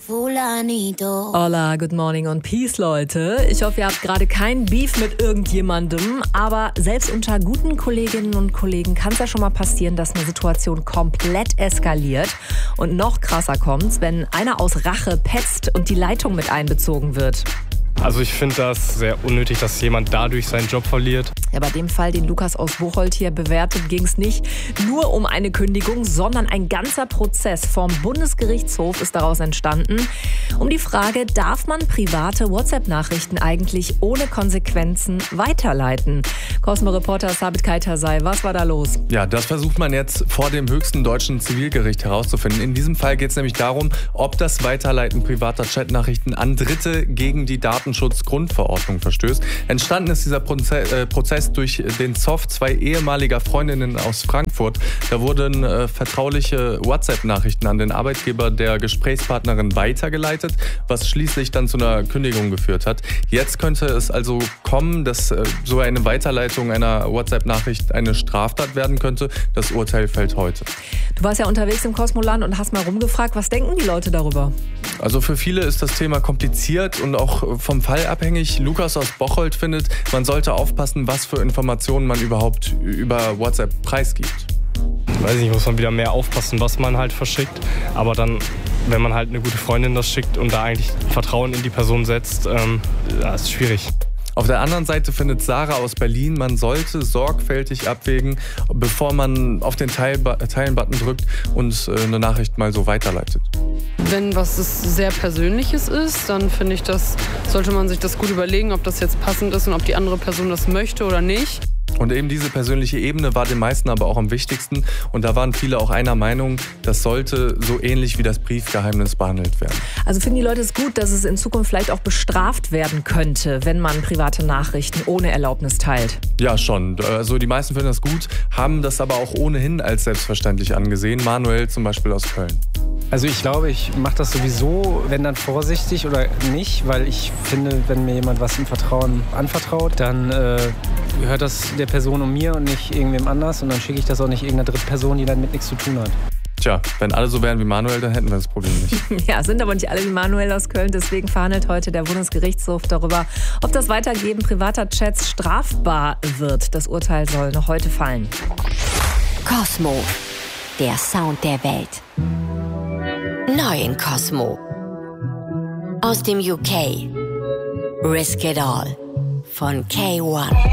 Hola, good morning und peace, Leute. Ich hoffe, ihr habt gerade kein Beef mit irgendjemandem, aber selbst unter guten Kolleginnen und Kollegen kann es ja schon mal passieren, dass eine Situation komplett eskaliert. Und noch krasser kommt's, wenn einer aus Rache petzt und die Leitung mit einbezogen wird. Also ich finde das sehr unnötig, dass jemand dadurch seinen Job verliert. Ja, bei dem Fall, den Lukas aus Bocholt hier bewertet, ging es nicht nur um eine Kündigung, sondern ein ganzer Prozess vom Bundesgerichtshof ist daraus entstanden. Um die Frage, darf man private WhatsApp-Nachrichten eigentlich ohne Konsequenzen weiterleiten? Cosmo-Reporter Sabit Kaitasay, was war da los? Ja, das versucht man jetzt vor dem höchsten deutschen Zivilgericht herauszufinden. In diesem Fall geht es nämlich darum, ob das Weiterleiten privater Chatnachrichten an Dritte gegen die Datenschutzgrundverordnung verstößt. Entstanden ist dieser Prozess durch den Zoff 2 ehemaliger Freundinnen aus Frankfurt. Da wurden vertrauliche WhatsApp-Nachrichten an den Arbeitgeber der Gesprächspartnerin weitergeleitet, was schließlich dann zu einer Kündigung geführt hat. Jetzt könnte es also kommen, dass so eine Weiterleitung einer WhatsApp-Nachricht eine Straftat werden könnte. Das Urteil fällt heute. Du warst ja unterwegs im Cosmoland und hast mal rumgefragt, was denken die Leute darüber? Also für viele ist das Thema kompliziert und auch vom Fall abhängig. Lukas aus Bocholt findet, man sollte aufpassen, was für Informationen man überhaupt über WhatsApp preisgibt. Weiß nicht, muss man wieder mehr aufpassen, was man halt verschickt. Aber dann, wenn man halt eine gute Freundin das schickt und da eigentlich Vertrauen in die Person setzt, ist schwierig. Auf der anderen Seite findet Sarah aus Berlin, man sollte sorgfältig abwägen, bevor man auf den Teilen-Button drückt und eine Nachricht mal so weiterleitet. Wenn was sehr Persönliches ist, dann finde ich, sollte man sich das gut überlegen, ob das jetzt passend ist und ob die andere Person das möchte oder nicht. Und eben diese persönliche Ebene war den meisten aber auch am wichtigsten. Und da waren viele auch einer Meinung, das sollte so ähnlich wie das Briefgeheimnis behandelt werden. Also finden die Leute es gut, dass es in Zukunft vielleicht auch bestraft werden könnte, wenn man private Nachrichten ohne Erlaubnis teilt? Ja, schon. Also die meisten finden das gut, haben das aber auch ohnehin als selbstverständlich angesehen. Manuel zum Beispiel aus Köln. Also ich glaube, ich mache das sowieso, wenn dann vorsichtig oder nicht, weil ich finde, wenn mir jemand was im Vertrauen anvertraut, dann gehört das der Person um mir und nicht irgendwem anders und dann schicke ich das auch nicht irgendeiner Drittperson, die damit nichts zu tun hat. Tja, wenn alle so wären wie Manuel, dann hätten wir das Problem nicht. Ja, sind aber nicht alle wie Manuel aus Köln. Deswegen verhandelt heute der Bundesgerichtshof darüber, ob das Weitergeben privater Chats strafbar wird. Das Urteil soll noch heute fallen. Cosmo, der Sound der Welt. Neu in Cosmo. Aus dem UK. Risk It All von K1.